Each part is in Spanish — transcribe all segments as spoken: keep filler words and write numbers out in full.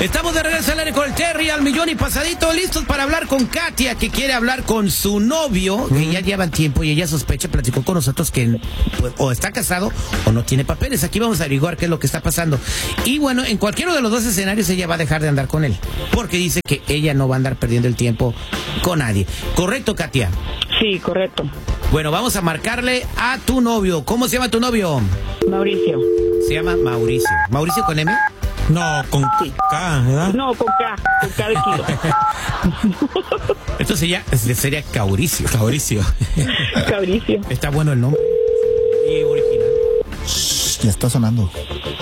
Estamos de regreso al aire con el Terry al millón y pasadito, listos para hablar con Katia, que quiere hablar con su novio, que ya llevan tiempo y ella sospecha, platicó con nosotros que pues, o está casado o no tiene papeles. Aquí vamos a averiguar qué es lo que está pasando. Y bueno, en cualquiera de los dos escenarios ella va a dejar de andar con él, porque dice que ella no va a andar perdiendo el tiempo con nadie. ¿Correcto, Katia? Sí, correcto. Bueno, vamos a marcarle a tu novio. ¿Cómo se llama tu novio? Mauricio. Se llama Mauricio. ¿Mauricio con M? No, con Sí. K, ¿verdad? No, con K, con K de kilo. Esto sería, sería Cauricio. Mauricio. Cabricio. Está bueno el nombre. Y original. Shh, ya está sonando.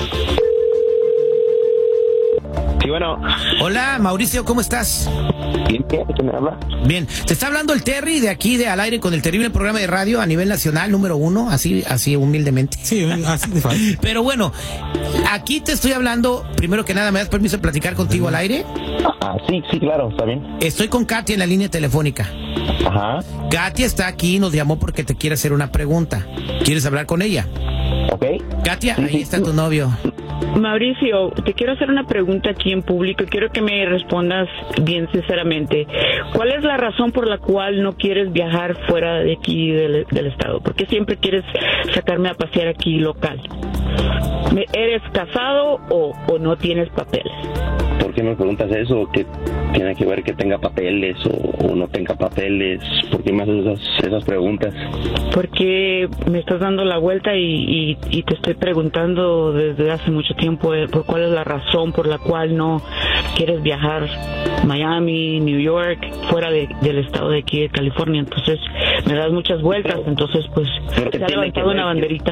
Sí, bueno. Hola, Mauricio, ¿cómo estás? Bien, bien, ¿quién me habla? Bien, te está hablando el Terry de aquí, de Al Aire, con el terrible programa de radio a nivel nacional, número uno, así, así humildemente. Sí, así de fácil. Pero bueno, aquí te estoy hablando, primero que nada, ¿me das permiso de platicar contigo al aire? Ah, sí, sí, claro, está bien. Estoy con Katia en la línea telefónica. Ajá, Katia está aquí y nos llamó porque te quiere hacer una pregunta. ¿Quieres hablar con ella? ok. Katia, Sí, ahí sí. está tu novio. Mauricio, te quiero hacer una pregunta aquí en público y quiero que me respondas bien sinceramente. ¿Cuál es la razón por la cual no quieres viajar fuera de aquí del, del estado? ¿Por qué siempre quieres sacarme a pasear aquí local? ¿Me- ¿Eres casado o, o no tienes papeles? ¿Por qué me preguntas eso? ¿Qué tiene que ver que tenga papeles o, o no tenga papeles? ¿Por qué me haces esas, esas preguntas? Porque me estás dando la vuelta y, y, y te estoy preguntando desde hace mucho tiempo eh, por cuál es la razón por la cual no quieres viajar Miami, New York, fuera de, del estado de aquí de California. Entonces me das muchas vueltas, Pero- entonces pues pero se ¿qué ha tiene levantado que ver una que- banderita.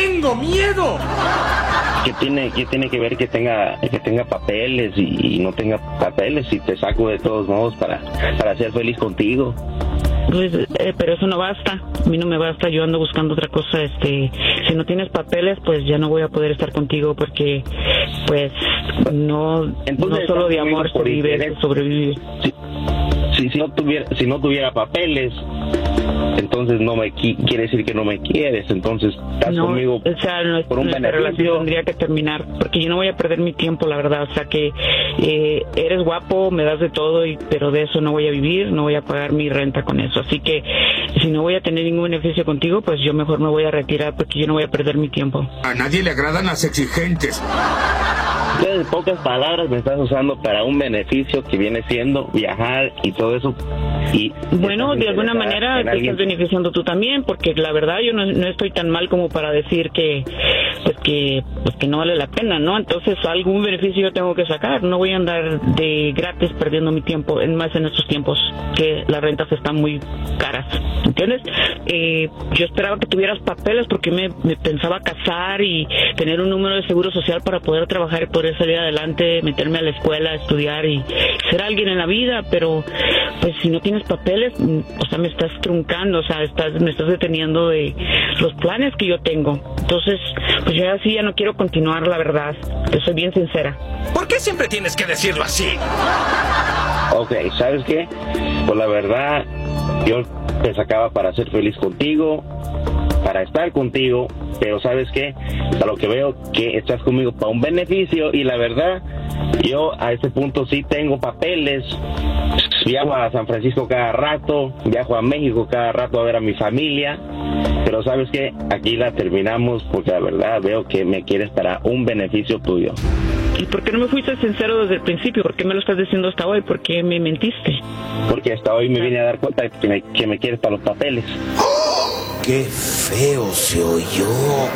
¿Qué tiene, qué tiene que ver que tenga que tenga papeles y, y no tenga papeles? Si te saco de todos modos para, para ser feliz contigo. Pues, eh, pero eso no basta, a mí no me basta, yo ando buscando otra cosa. Este, si no tienes papeles, pues ya no voy a poder estar contigo porque, pues, no, Entonces, no solo de estás amor conmigo por se vive, interés. se sobrevive. Si, si, si no tuviera si no tuviera papeles, entonces no me qui- quiere decir que no me quieres. Entonces estás No, conmigo o sea, no, por un nuestra relación beneficio. tendría que terminar porque yo no voy a perder mi tiempo, la verdad. O sea que eh, eres guapo, me das de todo, y, pero de eso no voy a vivir, no voy a pagar mi renta con eso. Así que si no voy a tener ningún beneficio contigo, pues yo mejor me voy a retirar porque yo no voy a perder mi tiempo. A nadie le agradan las exigentes. Entonces, en pocas palabras, me estás usando para un beneficio que viene siendo viajar y todo eso. Y Bueno, estás de alguna interesada manera en te alguien. estás beneficiando tú también, porque la verdad yo no, no estoy tan mal como para decir que pues que pues que no vale la pena, ¿no? Entonces algún beneficio yo tengo que sacar, no voy a andar de gratis perdiendo mi tiempo, en más en estos tiempos que las rentas están muy caras, ¿entiendes? Eh, yo esperaba que tuvieras papeles porque me, me pensaba casar y tener un número de seguro social para poder trabajar y poder salir adelante, meterme a la escuela, estudiar y ser alguien en la vida, pero pues si no tienes papeles, mm, o sea, me estás truncando, o sea, estás, me estás deteniendo de los planes que yo tengo. Entonces, pues yo así ya no quiero continuar, la verdad. Te soy bien sincera. ¿Por qué siempre tienes que decirlo así? Ok, ¿sabes qué? Pues la verdad, yo te sacaba para ser feliz contigo, para estar contigo, pero ¿sabes qué? A lo que veo que estás conmigo para un beneficio y la verdad, yo a este punto sí tengo papeles. Viajo a San Francisco cada rato, viajo a México cada rato a ver a mi familia, pero ¿sabes qué? Aquí la terminamos porque la verdad veo que me quieres para un beneficio tuyo. ¿Y por qué no me fuiste sincero desde el principio? ¿Por qué me lo estás diciendo hasta hoy? ¿Por qué me mentiste? Porque hasta hoy me vine a dar cuenta que me, que me quieres para los papeles. Qué feo se oyó.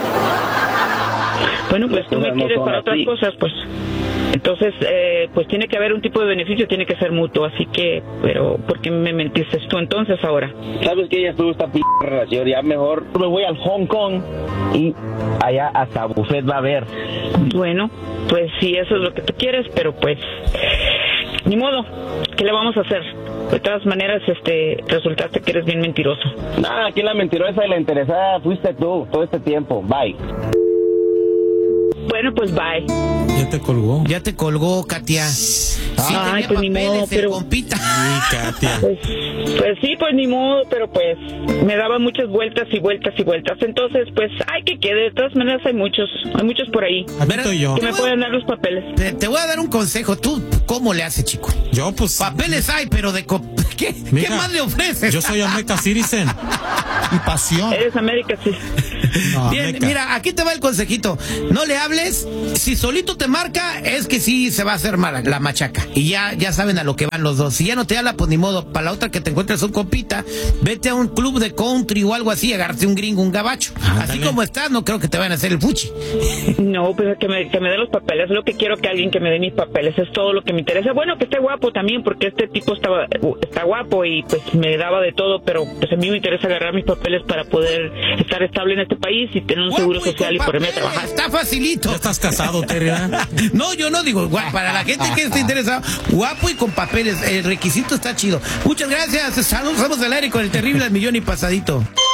Bueno, pues Las tú me cosas no quieres son para otras así. cosas, pues. Entonces, eh, pues tiene que haber un tipo de beneficio, tiene que ser mutuo, así que, pero ¿por qué me mentiste tú entonces ahora? ¿Sabes que ya estuvo esta p relación? Ya mejor me voy al Hong Kong y allá hasta buffet va a haber. Bueno, pues si eso es lo que tú quieres, pero pues, ni modo, ¿qué le vamos a hacer? De todas maneras, este, resultaste que eres bien mentiroso. Nada, aquí la mentirosa y la interesada fuiste tú todo este tiempo. Bye. Bueno, pues bye. Ya te colgó. Ya te colgó, Katia. Sí, Ay, tenía pues ni papeles modo, el pero- compita. Sí, Katia. Pues, pues sí, pues ni modo, pero pues me daba muchas vueltas y vueltas y vueltas. Entonces, pues, ay, que quede. De todas maneras, hay muchos, hay muchos por ahí Aquí estoy yo. que me pueden dar los papeles. Te, te voy a dar un consejo. ¿Tú cómo le haces, chico? Yo, pues. Papeles hay, pero de... co- ¿Qué, ¿qué Mija, más le ofreces? Yo soy Ameca Citizen. Y pasión. Eres América, sí. No, Bien, Ameca. mira, aquí te va el consejito. No le hables. Si solito te marca, es que sí se va a hacer mala, la machaca. Y ya, ya saben a lo que van los dos. Si ya no te habla, pues ni modo. Para la otra que te encuentres un compita, vete a un club de country o algo así, agárrate un gringo, un gabacho. Ándale. Así como estás, no creo que te vayan a hacer el fuchi. No, pues que me, que me dé los papeles. Es lo que quiero, que alguien que me dé mis papeles. Es todo lo que me interesa. Bueno, que esté guapo también, porque este tipo estaba, está guapo y pues me daba de todo, pero pues a mí me interesa agarrar mis papeles para poder estar estable en este país y tener un seguro Guapo y social y con ponerme a papeles, trabajar. Está facilito. Ya estás casado, Terry, ¿verdad? No, yo no digo, gua- para la gente que esté interesada, guapo y con papeles, el requisito está chido. Muchas gracias, saludos, estamos al aire con el terrible al millón y pasadito.